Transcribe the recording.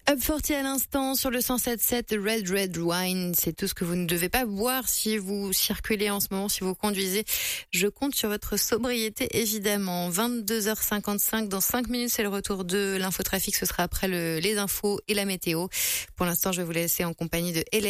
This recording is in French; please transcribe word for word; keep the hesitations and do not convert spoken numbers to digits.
Up quarante à l'instant sur le cent sept sept Red Red Wine. C'est tout ce que vous ne devez pas boire si vous circulez en ce moment, si vous conduisez. Je compte sur votre sobriété, évidemment. vingt-deux heures cinquante-cinq. Dans cinq minutes, c'est le retour de l'infotrafic. Ce sera après le, les infos et la météo. Pour l'instant, je vais vous laisser en compagnie de Hélène.